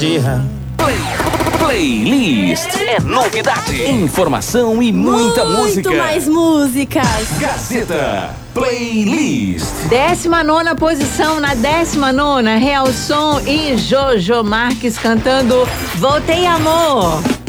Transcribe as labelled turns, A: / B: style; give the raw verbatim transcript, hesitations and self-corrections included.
A: Play, playlist é novidade, informação e muita
B: Muito
A: música.
B: Muito mais músicas.
A: Gazeta Playlist.
C: Décima nona posição, na décima nona, Real Som e Jojo Marques cantando Voltei Amor.